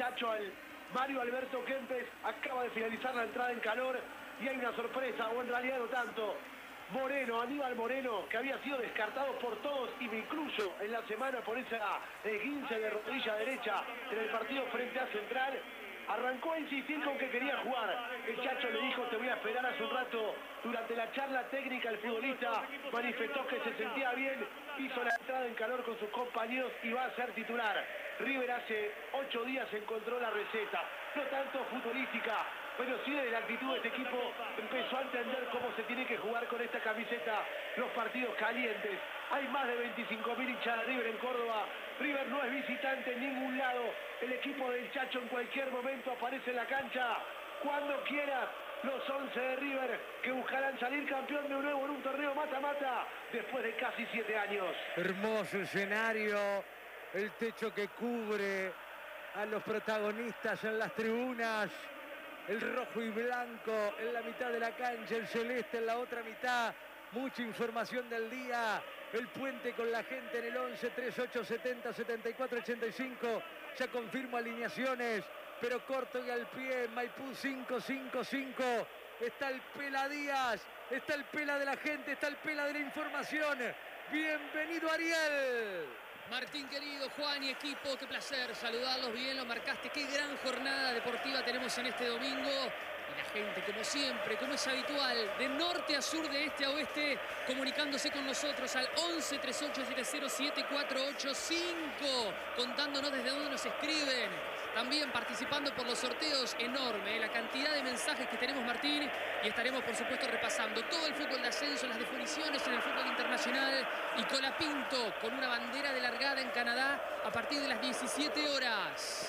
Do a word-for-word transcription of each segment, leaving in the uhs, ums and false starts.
Chacho al Mario Alberto Kempes. Acaba de finalizar la entrada en calor y hay una sorpresa, o en realidad no tanto. Moreno, Aníbal Moreno, que había sido descartado por todos y me incluyo en la semana por esa esguince de rodilla derecha en el partido frente a Central, arrancó a insistir con que quería jugar. El Chacho le dijo: te voy a esperar hace un rato. Durante la charla técnica el futbolista manifestó que se sentía bien, hizo la entrada en calor con sus compañeros y va a ser titular. River hace ocho días encontró la receta, no tanto futbolística, pero sí de la actitud de este equipo. Empezó a entender cómo se tiene que jugar con esta camiseta los partidos calientes. Hay más de veinticinco mil hinchas de River en Córdoba. River no es visitante en ningún lado. El equipo del Chacho en cualquier momento aparece en la cancha. Cuando quieras, los once de River que buscarán salir campeón de nuevo en un torneo mata-mata después de casi siete años. Hermoso escenario, el techo que cubre a los protagonistas en las tribunas. El rojo y blanco en la mitad de la cancha, el celeste en la otra mitad. Mucha información del día. El puente con la gente en el once, treinta y ocho, setenta, setenta y cuatro, ochenta y cinco. Ya confirmo alineaciones, pero corto y al pie. Maipú cinco cinco cinco. Está el Pela Díaz, está el Pela de la gente, está el Pela de la información. Bienvenido, Ariel. Martín querido, Juan y equipo, qué placer saludarlos, bien lo marcaste, qué gran jornada deportiva tenemos en este domingo. Y la gente, como siempre, como es habitual, de norte a sur, de este a oeste, comunicándose con nosotros al once, treinta y ocho, cero siete, cuatro ocho cinco, contándonos desde dónde nos escriben. También participando por los sorteos, enorme, ¿eh? La cantidad de mensajes que tenemos, Martín, y estaremos, por supuesto, repasando todo el fútbol de ascenso, las definiciones en el fútbol internacional, y Colapinto con una bandera de largada en Canadá a partir de las diecisiete horas.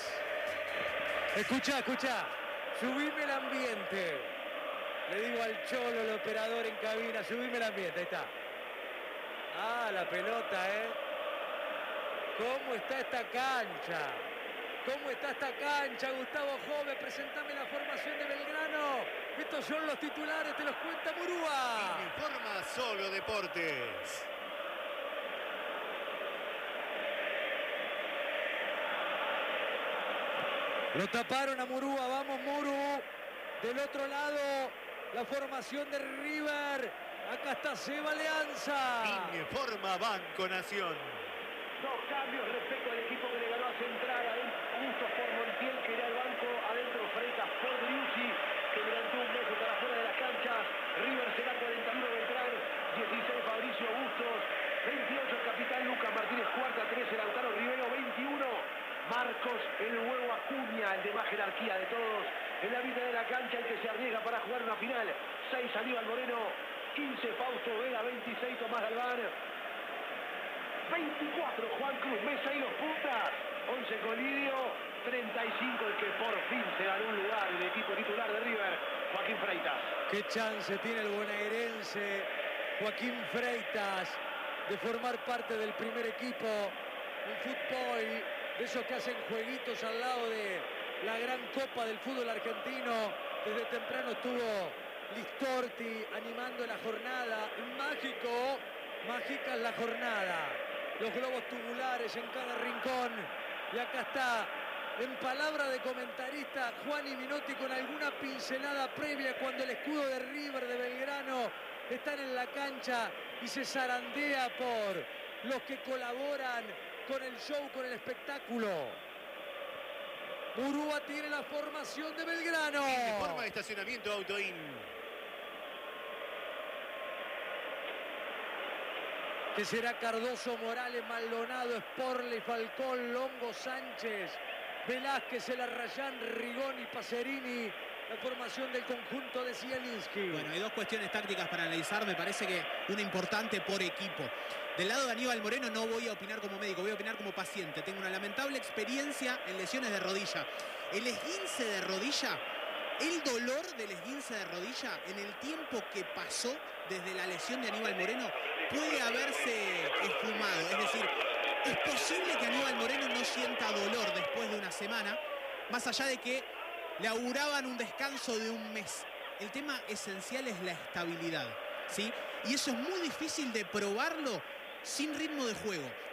Escucha, escucha, subime el ambiente. Le digo al Cholo, el operador en cabina, subime el ambiente, ahí está. Ah, la pelota, ¿eh? ¿Cómo está esta cancha? ¿Cómo está esta cancha, Gustavo Jove? Presentame la formación de Belgrano. Estos son los titulares, te los cuenta Murúa. Informa Solo Deportes. Lo taparon a Murúa, vamos Muru. Del otro lado, la formación de River. Acá está Seba Leanza. Informa Banco Nación. Dos cambios respecto al equipo que le ganó a Central. Justo por Montiel, que era el banco. Adentro Freitas por Driussi, que durante un mes estará fuera de las canchas. River será cuarenta y uno Beltrán, dieciséis Fabricio Bustos, veintiocho el capitán Lucas Martínez Cuarta, trece Lautaro Rivero, veintiuno Marcos el huevo Acuña, el de más jerarquía de todos. En la mitad de la cancha, el que se arriesga para jugar una final. seis Aníbal Moreno, quince Fausto Vega, veintiséis Tomás Galván, veinticuatro Juan Cruz Mesa y los puntas, once Colidio, treinta y cinco el que por fin se ganó un lugar en el equipo titular de River, Joaquín Freitas. Qué chance tiene el bonaerense Joaquín Freitas de formar parte del primer equipo. Un fútbol de esos que hacen jueguitos al lado de la gran copa del fútbol argentino. Desde temprano estuvo Listorti animando la jornada. Mágico, mágica es la jornada. Los globos tubulares en cada rincón. Y acá está, en palabra de comentarista, Juan Minotti con alguna pincelada previa cuando el escudo de River de Belgrano están en la cancha y se zarandea por los que colaboran con el show, con el espectáculo. Murúa tiene la formación de Belgrano. Informa de estacionamiento Autoin. Que será Cardoso, Morales, Maldonado, Sporle, Falcón, Longo, Sánchez, Velázquez, El Arrayán, Rigoni, Pacerini. La formación del conjunto de Zielinski. Bueno, hay dos cuestiones tácticas para analizar. Me parece que una importante por equipo. Del lado de Aníbal Moreno no voy a opinar como médico, voy a opinar como paciente. Tengo una lamentable experiencia en lesiones de rodilla. El esguince de rodilla, el dolor del esguince de rodilla en el tiempo que pasó desde la lesión de Aníbal Moreno puede haberse esfumado. Es decir, es posible que Aníbal Moreno no sienta dolor después de una semana, más allá de que le auguraban un descanso de un mes. El tema esencial es la estabilidad, ¿sí? Y eso es muy difícil de probarlo sin ritmo de juego.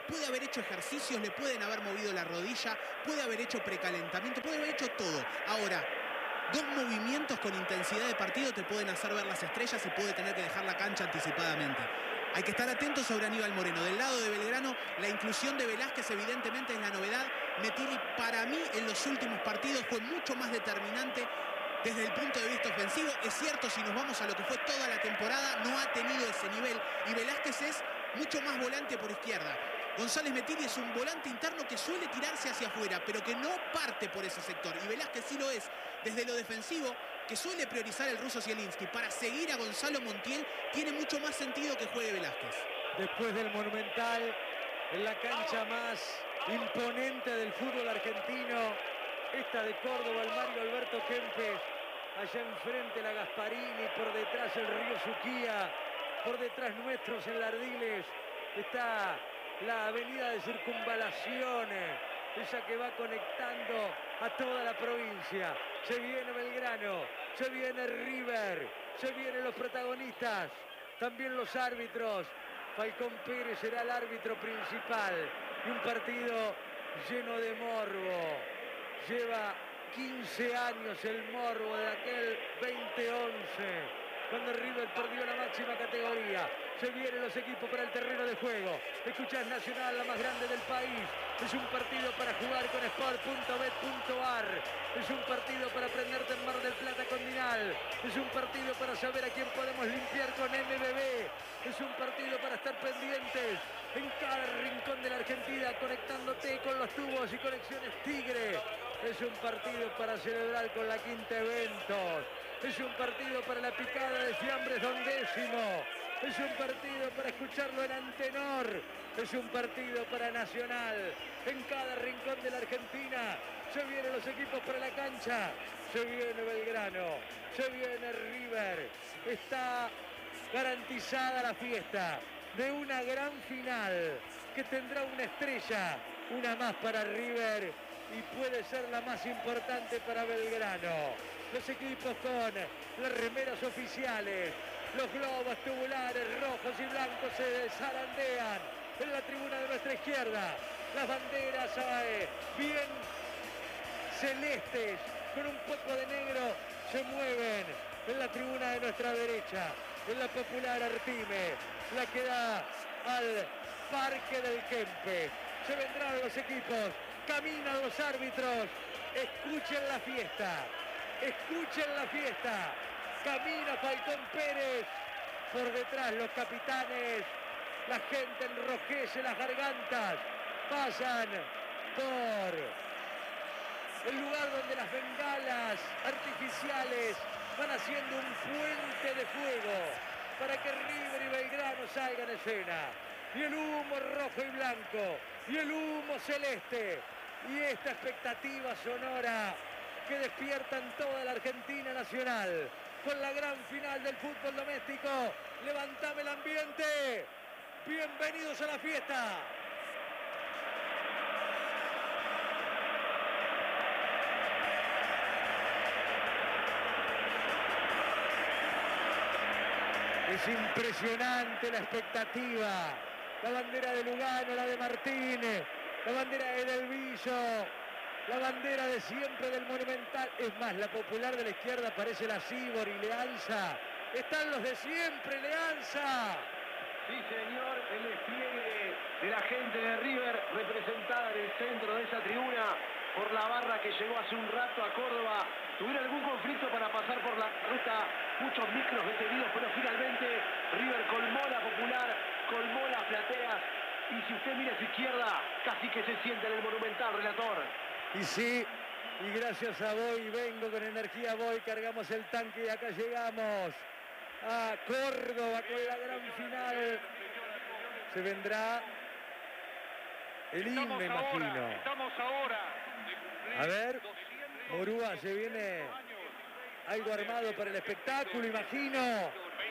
puede haber hecho ejercicios, le pueden haber movido la rodilla, puede haber hecho precalentamiento, puede haber hecho todo. Ahora, dos movimientos con intensidad de partido te pueden hacer ver las estrellas y puede tener que dejar la cancha anticipadamente. Hay que estar atentos sobre Aníbal Moreno. Del lado de Belgrano, la inclusión de Velázquez evidentemente es la novedad. Metilli para mí en los últimos partidos fue mucho más determinante desde el punto de vista ofensivo. Es cierto, si nos vamos a lo que fue toda la temporada, no ha tenido ese nivel y Velázquez es mucho más volante por izquierda. González Metilli es un volante interno que suele tirarse hacia afuera, pero que no parte por ese sector. Y Velázquez sí lo es desde lo defensivo, que suele priorizar el ruso Zielinski. Para seguir a Gonzalo Montiel tiene mucho más sentido que juegue Velázquez. Después del Monumental, en la cancha más imponente del fútbol argentino, esta de Córdoba, el Mario Alberto Kempes, allá enfrente la Gasparini, por detrás el Río Suquía, por detrás nuestros en Lardiles está la avenida de Circunvalación, esa que va conectando a toda la provincia. Se viene Belgrano, se viene River, se vienen los protagonistas, también los árbitros. Falcón Pérez será el árbitro principal y un partido lleno de morbo. Lleva quince años el morbo de aquel veinte once, cuando River perdió la máxima categoría. Se vienen los equipos para el terreno de juego. Escuchás Nacional, la más grande del país. Es un partido para jugar con sport punto bet punto ar. Es un partido para prenderte en Mar del Plata con Dinal. Es un partido para saber a quién podemos limpiar con M B B. Es un partido para estar pendientes en cada rincón de la Argentina, conectándote con los tubos y conexiones Tigre. Es un partido para celebrar con la Quinta Eventos. Es un partido para la picada de Fiambres Dondécimo. Es un partido para escucharlo en Antenor. Es un partido para Nacional. En cada rincón de la Argentina se vienen los equipos para la cancha. Se viene Belgrano. Se viene River. Está garantizada la fiesta de una gran final que tendrá una estrella, una más para River y puede ser la más importante para Belgrano. Los equipos con las remeras oficiales, los globos tubulares rojos y blancos se zarandean en la tribuna de nuestra izquierda. Las banderas eh, bien celestes con un poco de negro se mueven en la tribuna de nuestra derecha, en la popular Artime, la que da al Parque del Kempes. Se vendrán los equipos, caminan los árbitros, escuchen la fiesta, escuchen la fiesta. Camina Falcón Pérez, por detrás los capitanes, la gente enrojece las gargantas, pasan por el lugar donde las bengalas artificiales van haciendo un puente de fuego para que River y Belgrano salgan en escena. Y el humo rojo y blanco, y el humo celeste, y esta expectativa sonora que despierta en toda la Argentina nacional, con la gran final del fútbol doméstico. Levantame el ambiente. Bienvenidos a la fiesta. Es impresionante la expectativa. La bandera de Lugano, la de Martínez, la bandera de Delvillo, la bandera de siempre del Monumental. Es más, la popular de la izquierda parece la Cibor y Leanza. Están los de siempre, Leanza. Sí, señor, el despliegue de la gente de River representada en el centro de esa tribuna por la barra que llegó hace un rato a Córdoba. Tuvieron algún conflicto para pasar por la ruta, muchos micros detenidos, pero finalmente River colmó la popular, colmó las plateas. Y si usted mira a su izquierda, casi que se siente en el Monumental, relator. Y sí, y gracias a Boy, vengo con energía Boy, cargamos el tanque y acá llegamos a Córdoba con la gran final. Se vendrá el himno, me imagino. Estamos ahora. A ver, Morúa, se viene algo armado para el espectáculo, imagino.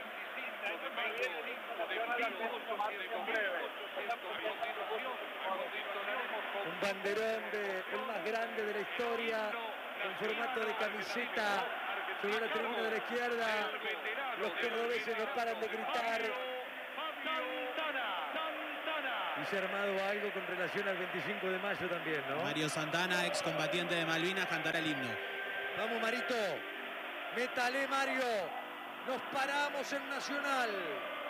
Un banderón de, el más grande de la historia, en formato de camiseta, sobre la tribuna de la izquierda. Los cordobeses no paran de gritar. y se ha armado algo con relación al veinticinco de mayo también, ¿no? Mario Santana, excombatiente de Malvinas, cantará el himno. Vamos, Marito. Métale, Mario. Nos paramos en Nacional.